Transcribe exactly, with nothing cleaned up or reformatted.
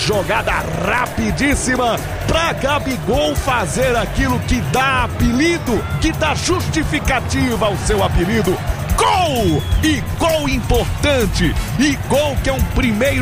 jogada rapidíssima para Gabigol fazer aquilo que dá apelido, que dá justificativa ao seu apelido. Gol! E gol importante! E gol que é um primeiro